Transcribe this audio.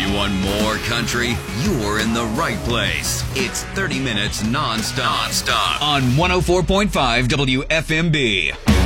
You want more country? You're in the right place. It's 30 minutes non-stop on 104.5 WFMB.